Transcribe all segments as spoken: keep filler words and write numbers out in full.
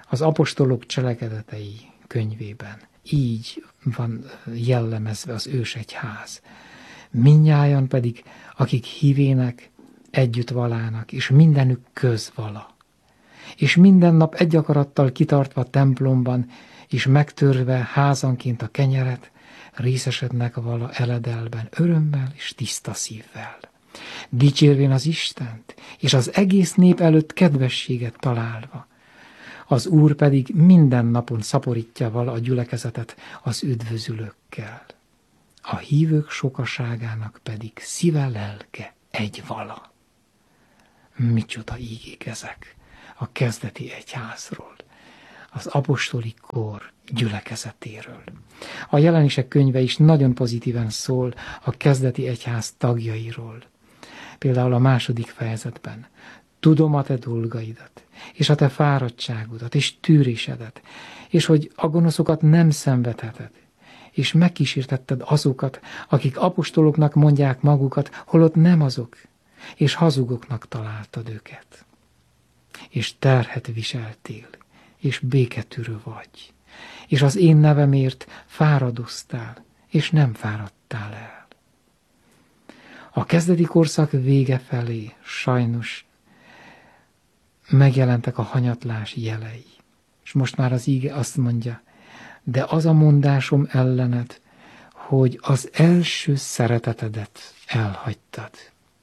Az apostolok cselekedetei könyvében így van jellemezve az ősegyház. Mindnyájan pedig, akik hívének, együtt valának, és mindenük közvala. És minden nap egy akarattal kitartva a templomban, és megtörve házanként a kenyeret, részesednek vala eledelben, örömmel és tiszta szívvel. Dicsérvén az Istent, és az egész nép előtt kedvességet találva. Az Úr pedig minden napon szaporítja vala a gyülekezetet az üdvözülőkkel. A hívők sokaságának pedig szíve lelke egy vala. Micsoda ígék ezek a kezdeti egyházról, az apostoli kor gyülekezetéről. A Jelenések könyve is nagyon pozitíven szól a kezdeti egyház tagjairól. Például a második fejezetben. Tudom a te dolgaidat, és a te fáradtságodat, és tűrésedet, és hogy a gonoszokat nem szenvedheted, és megkísértetted azokat, akik apostoloknak mondják magukat, holott nem azok, és hazugoknak találtad őket. És terhet viseltél, és béketűrő vagy, és az én nevemért fáradoztál, és nem fáradtál el. A kezdeti korszak vége felé sajnos megjelentek a hanyatlás jelei. És most már az íge azt mondja, de az a mondásom ellened, hogy az első szeretetedet elhagytad.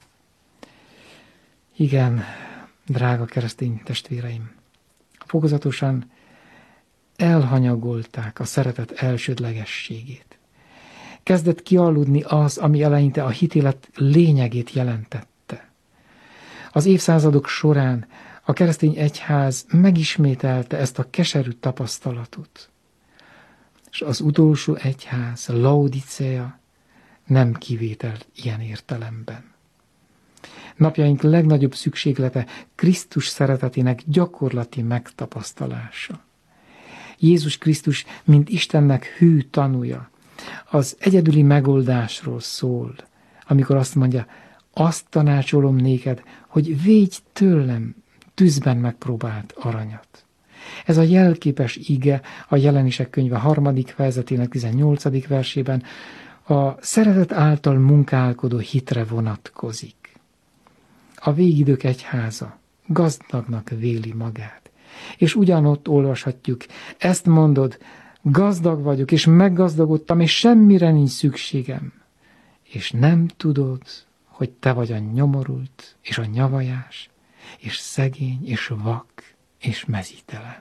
Igen, drága keresztény testvéreim, fokozatosan elhanyagolták a szeretet elsődlegességét. Kezdett kialudni az, ami eleinte a hitélet lényegét jelentette. Az évszázadok során a keresztény egyház megismételte ezt a keserű tapasztalatot. És az utolsó egyház, Laodicea, nem kivétel ilyen értelemben. Napjaink legnagyobb szükséglete Krisztus szeretetének gyakorlati megtapasztalása. Jézus Krisztus, mint Istennek hű tanúja, az egyedüli megoldásról szól, amikor azt mondja, azt tanácsolom néked, hogy védj tőlem tűzben megpróbált aranyat. Ez a jelképes ige a Jelenések könyve harmadik fejezetének tizennyolcadik versében a szeretet által munkálkodó hitre vonatkozik. A végidők egyháza gazdagnak véli magát. És ugyanott olvashatjuk, ezt mondod, gazdag vagyok, és meggazdagodtam, és semmire nincs szükségem. És nem tudod, hogy te vagy a nyomorult, és a nyavajás, és szegény, és vak, és mezítelen.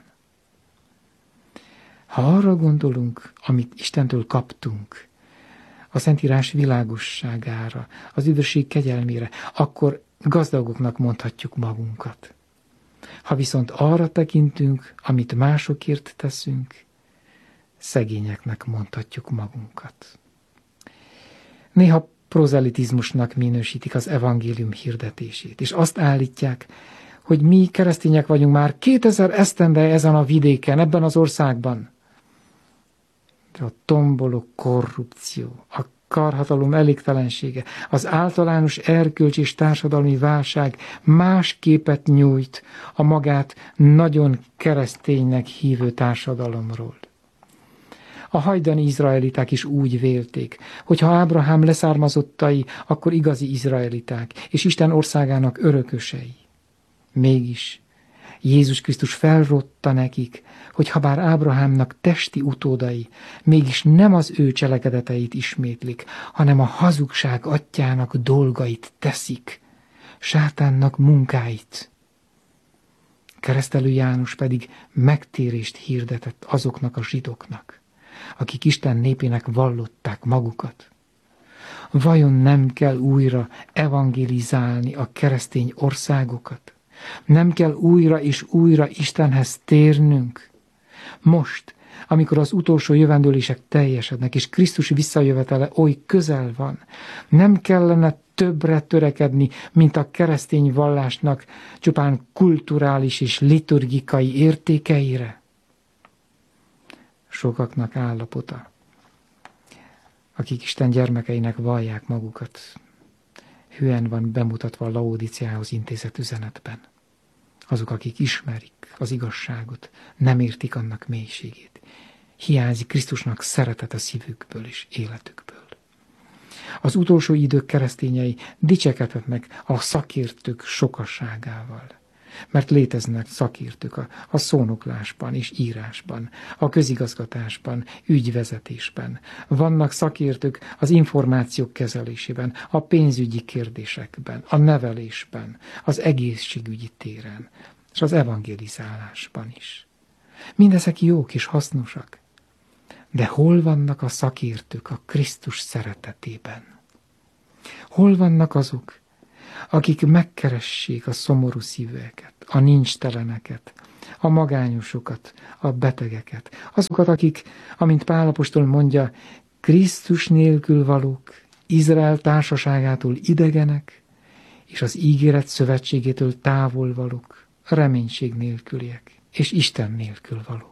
Ha arra gondolunk, amit Istentől kaptunk, a Szentírás világosságára, az üdvösség kegyelmére, akkor gazdagoknak mondhatjuk magunkat. Ha viszont arra tekintünk, amit másokért teszünk, szegényeknek mondhatjuk magunkat. Néha prozelitizmusnak minősítik az evangélium hirdetését, és azt állítják, hogy mi keresztények vagyunk már kétezer esztendeje ezen a vidéken, ebben az országban. De a tomboló korrupció, a karhatalom elégtelensége, az általános erkölcsi és társadalmi válság más képet nyújt a magát nagyon kereszténynek hívő társadalomról. A hajdani izraeliták is úgy vélték, hogy ha Ábrahám leszármazottai, akkor igazi izraeliták, és Isten országának örökösei. Mégis Jézus Krisztus felrotta nekik, hogy ha bár Ábrahámnak testi utódai, mégis nem az ő cselekedeteit ismétlik, hanem a hazugság atyának dolgait teszik, sátánnak munkáit. Keresztelő János pedig megtérést hirdetett azoknak a zsidóknak, akik Isten népének vallották magukat. Vajon nem kell újra evangelizálni a keresztény országokat? Nem kell újra és újra Istenhez térnünk? Most, amikor az utolsó jövendőlések teljesednek, és Krisztus visszajövetele oly közel van, nem kellene többre törekedni, mint a keresztény vallásnak csupán kulturális és liturgikai értékeire? Sokaknak állapota, akik Isten gyermekeinek vallják magukat, hülyen van bemutatva a Laodiciához intézett üzenetben. Azok, akik ismerik az igazságot, nem értik annak mélységét. Hiányzik Krisztusnak szeretet a szívükből és életükből. Az utolsó idők keresztényei dicsekedhetnek a szakértők sokasságával, mert léteznek szakértők a, a szónoklásban és írásban, a közigazgatásban, ügyvezetésben. Vannak szakértők az információk kezelésében, a pénzügyi kérdésekben, a nevelésben, az egészségügyi téren, és az evangelizálásban is. Mindezek jók és hasznosak. De hol vannak a szakértők a Krisztus szeretetében? Hol vannak azok, akik megkeressék a szomorú szíveket, a nincsteleneket, a magányosokat, a betegeket, azokat, akik, amint Pál apostol mondja, Krisztus nélkül valók, Izrael társaságától idegenek, és az ígéret szövetségétől távol valók, reménység nélküliek, és Isten nélkül valók.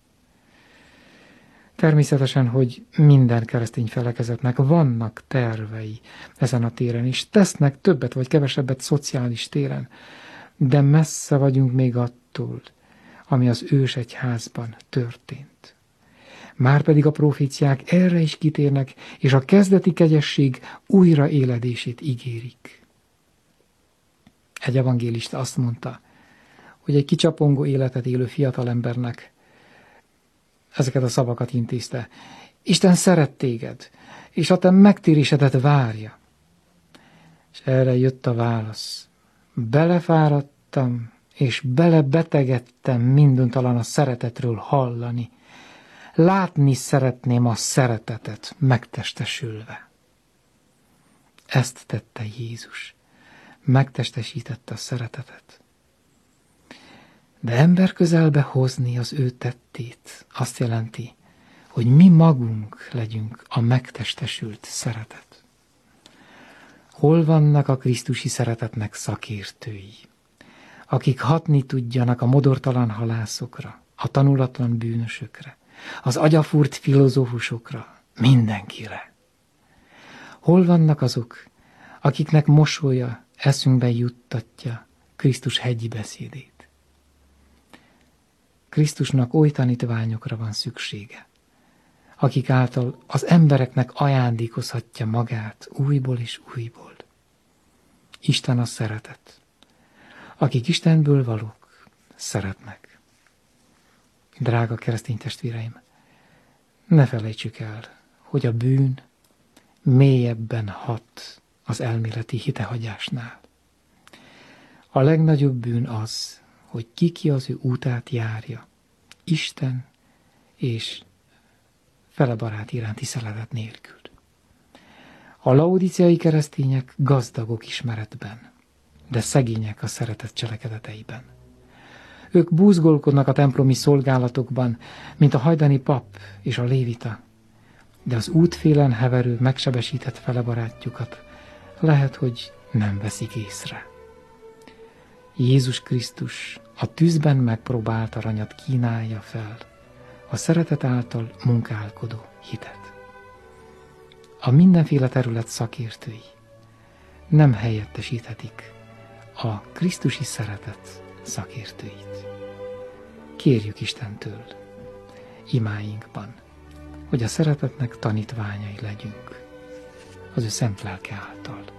Természetesen, hogy minden keresztény felekezetnek vannak tervei ezen a téren, és tesznek többet vagy kevesebbet szociális téren, de messze vagyunk még attól, ami az ősegyházban történt. Márpedig a proféciák erre is kitérnek, és a kezdeti kegyesség újraéledését ígérik. Egy evangélista azt mondta, hogy egy kicsapongó életet élő fiatalembernek ezeket a szavakat intézte. Isten szeret téged, és a te megtérésedet várja. És erre jött a válasz. Belefáradtam, és belebetegedtem minduntalan a szeretetről hallani. Látni szeretném a szeretetet megtestesülve. Ezt tette Jézus. Megtestesítette a szeretetet. De ember közelbe hozni az ő tettét azt jelenti, hogy mi magunk legyünk a megtestesült szeretet. Hol vannak a krisztusi szeretetnek szakértői, akik hatni tudjanak a modortalan halászokra, a tanulatlan bűnösökre, az agyafúrt filozófusokra, mindenkire? Hol vannak azok, akiknek mosolya eszünkbe juttatja Krisztus hegyi beszédét? Krisztusnak oly tanítványokra van szüksége, akik által az embereknek ajándékozhatja magát újból és újból. Isten a szeretet. Akik Istenből valók, szeretnek. Drága keresztény testvéreim, ne felejtsük el, hogy a bűn mélyebben hat az elméleti hitehagyásnál. A legnagyobb bűn az, hogy ki ki az ő útát járja, Isten és fele barát iránti szeretet nélkül. A laodiciai keresztények gazdagok ismeretben, de szegények a szeretet cselekedeteiben. Ők búzgolkodnak a templomi szolgálatokban, mint a hajdani pap és a lévita, de az útfélen heverő, megsebesített fele barátjukat lehet, hogy nem veszik észre. Jézus Krisztus a tűzben megpróbált aranyat kínálja fel, a szeretet által munkálkodó hitet. A mindenféle terület szakértői nem helyettesíthetik a krisztusi szeretet szakértőit. Kérjük Istentől imáinkban, hogy a szeretetnek tanítványai legyünk az ő szent lelke által.